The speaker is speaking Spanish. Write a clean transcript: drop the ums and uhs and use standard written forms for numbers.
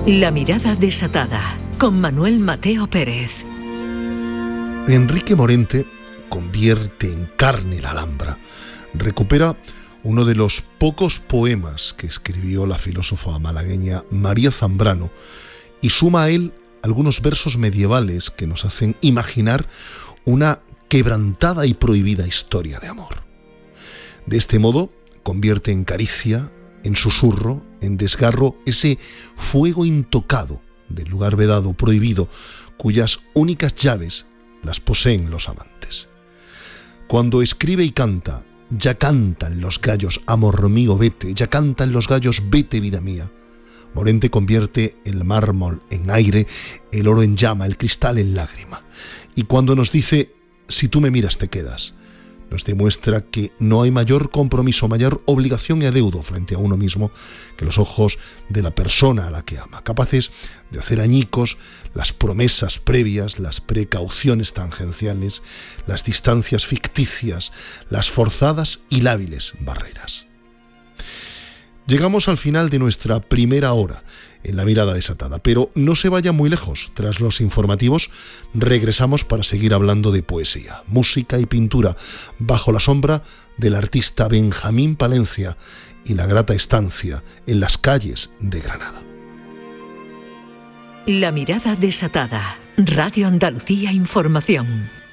La mirada desatada, con Manuel Mateo Pérez. Enrique Morente convierte en carne la Alhambra. Recupera uno de los pocos poemas que escribió la filósofa malagueña María Zambrano y suma a él algunos versos medievales que nos hacen imaginar una quebrantada y prohibida historia de amor. De este modo, convierte en caricia, en susurro, en desgarro, ese fuego intocado del lugar vedado, prohibido, cuyas únicas llaves las poseen los amantes. Cuando escribe y canta, ya cantan los gallos, amor mío, vete, ya cantan los gallos, vete, vida mía. Morente convierte el mármol en aire, el oro en llama, el cristal en lágrima. Y cuando nos dice, si tú me miras te quedas, nos demuestra que no hay mayor compromiso, mayor obligación y adeudo frente a uno mismo que los ojos de la persona a la que ama, capaces de hacer añicos las promesas previas, las precauciones tangenciales, las distancias ficticias, las forzadas y lábiles barreras. Llegamos al final de nuestra primera hora en La Mirada Desatada, pero no se vaya muy lejos. Tras los informativos regresamos para seguir hablando de poesía, música y pintura bajo la sombra del artista Benjamín Palencia y la grata estancia en las calles de Granada. La Mirada Desatada, Radio Andalucía Información.